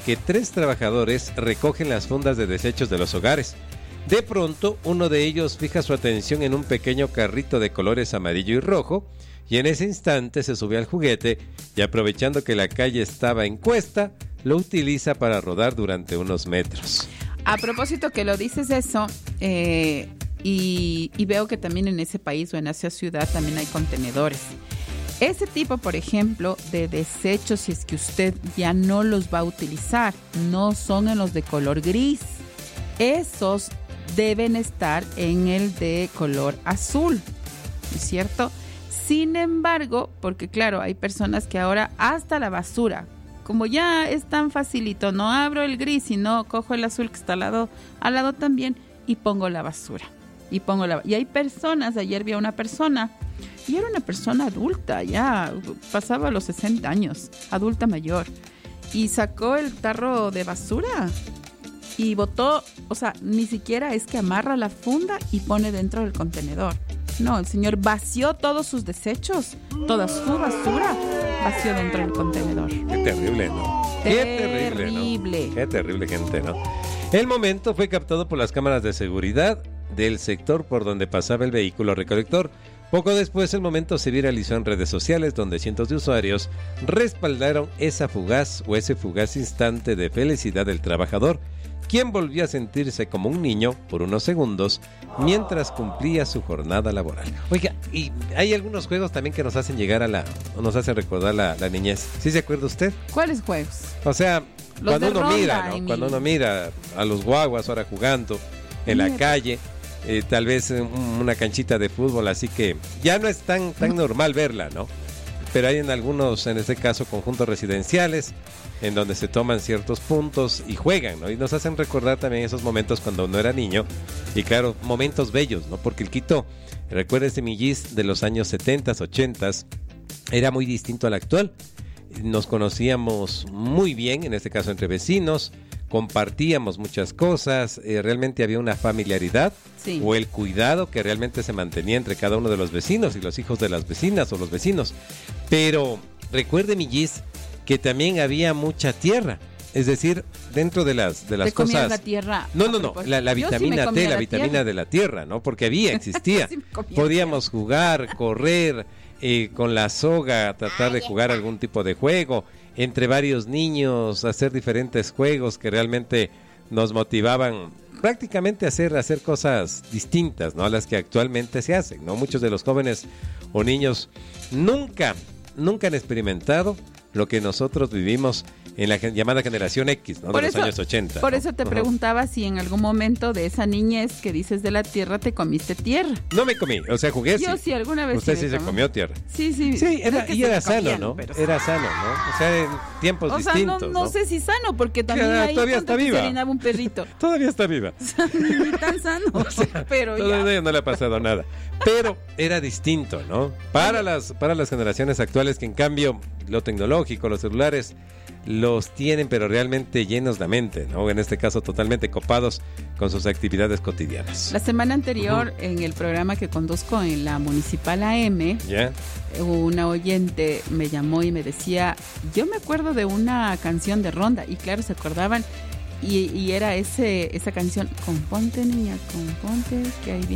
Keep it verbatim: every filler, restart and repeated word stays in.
que tres trabajadores recogen las fundas de desechos de los hogares. De pronto, uno de ellos fija su atención en un pequeño carrito de colores amarillo y rojo, y en ese instante se sube al juguete y, aprovechando que la calle estaba en cuesta, lo utiliza para rodar durante unos metros. A propósito que lo dices eso, eh, y, y veo que también en ese país o en esa ciudad también hay contenedores. Ese tipo, por ejemplo, de desechos, si es que usted ya no los va a utilizar, no son en los de color gris. Esos deben estar en el de color azul, ¿no es cierto? Sin embargo, porque claro, hay personas que ahora hasta la basura, como ya es tan facilito, no abro el gris y no cojo el azul que está al lado, al lado también y pongo la basura. Y pongo la y hay personas, ayer vi a una persona, y era una persona adulta, ya pasaba los sesenta años, adulta mayor, y sacó el tarro de basura y botó, o sea, ni siquiera es que amarra la funda y pone dentro del contenedor. No, el señor vació todos sus desechos, toda su basura, vació dentro del contenedor. Qué terrible, ¿no? Qué terrible, terrible, ¿no? Qué terrible, gente, ¿no? El momento fue captado por las cámaras de seguridad del sector por donde pasaba el vehículo recolector. Poco después, el momento se viralizó en redes sociales, donde cientos de usuarios respaldaron esa fugaz o ese fugaz instante de felicidad del trabajador, quien volvió a sentirse como un niño por unos segundos mientras cumplía su jornada laboral. Oiga, y hay algunos juegos también que nos hacen llegar a la, nos hacen recordar la, la niñez. ¿Sí se acuerda usted? ¿Cuáles juegos? O sea, los cuando uno ronda, mira, ¿no? Emilio. Cuando uno mira a los guaguas ahora jugando en Mira. la calle, eh, tal vez un, una canchita de fútbol, así que ya no es tan, tan normal verla, ¿no? Pero hay en algunos, en este caso, conjuntos residenciales, en donde se toman ciertos puntos y juegan, ¿no? Y nos hacen recordar también esos momentos cuando uno era niño, y claro, momentos bellos, ¿no? Porque el Quito, recuerda ese Millis de los años setentas, ochentas, era muy distinto al actual. Nos conocíamos muy bien, en este caso entre vecinos, compartíamos muchas cosas, eh, realmente había una familiaridad, Sí. o el cuidado que realmente se mantenía entre cada uno de los vecinos y los hijos de las vecinas o los vecinos. Pero recuerde, Millis, que también había mucha tierra, es decir, dentro de las de las ¿Te comías cosas. la tierra? No, no, no, la, la Yo sí me vitamina comía T, la la vitamina tierra. de la tierra, ¿no? Porque había, existía. Sí me comía Podíamos jugar, correr, eh, con la soga, tratar de jugar algún tipo de juego, entre varios niños, hacer diferentes juegos que realmente nos motivaban prácticamente a hacer, a hacer cosas distintas, ¿no? A las que actualmente se hacen, ¿no? Muchos de los jóvenes o niños nunca, nunca han experimentado lo que nosotros vivimos en la gen- llamada generación X, ¿no? De Por los eso- años ochenta. Por ¿no? eso te Ajá. preguntaba si en algún momento de esa niñez que dices de la tierra te comiste tierra. No me comí, o sea, jugué Yo sí, alguna vez Usted sí sí me se comí. comió tierra. Sí, sí. Sí, no era, es que y se era me comían, sano, ¿no? pero- Era sano, ¿no? O sea, en tiempos O sea, no, distintos, no ¿no? sé si sano, porque también Ya, ahí todavía ponte está que viva. se orinaba un perrito. Todavía está viva. Ni tan sano, pero ya. Todavía no le ha pasado nada. Pero era distinto, ¿no? Para las, para las generaciones actuales que en cambio lo tecnológico, los celulares, los tienen pero realmente llenos de mente, ¿no? En este caso totalmente copados con sus actividades cotidianas. La semana anterior, uh-huh. en el programa que conduzco en la Municipal A M, ¿Ya? una oyente me llamó y me decía, yo me acuerdo de una canción de Ronda, y claro, se acordaban, y, y era ese esa canción, componte niña, componte, que ahí viene